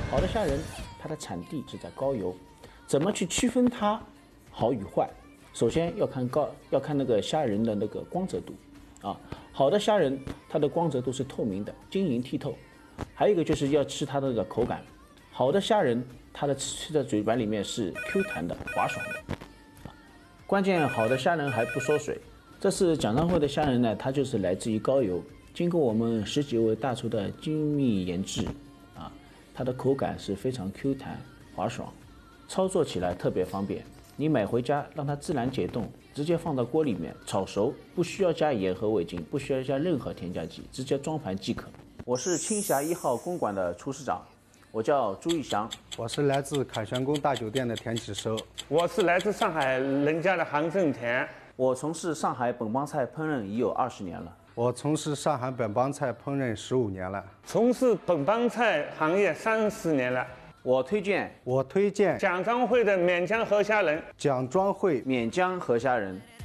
好的虾仁，它的产地是在高邮，怎么去区分它好与坏？首先要看那个虾仁的那个光泽度啊。好的虾仁，它的光泽度是透明的，晶莹剔透。还有一个就是要吃它的那个口感，好的虾仁，它的吃在嘴巴里面是 Q 弹的、滑爽的。关键好的虾仁还不缩水。这次蒋上惠的虾仁呢，它就是来自于高邮，经过我们10几位大厨的精密研制啊，它的口感是非常 Q 弹、滑爽，操作起来特别方便。你买回家让它自然解冻，直接放到锅里面炒熟，不需要加盐和味精，不需要加任何添加剂，直接装盘即可。我是青霞1号公馆的厨师长，我叫朱义祥。 我是来自凯旋宫大酒店的田启寿。 我是来自上海人家的杭正田。 我从事上海本帮菜烹饪已有20年了。 我从事上海本帮菜烹饪15年了。 从事本帮菜行业30年了。 我推荐蒋庄会的免浆河虾仁。 蒋庄会免浆河虾仁。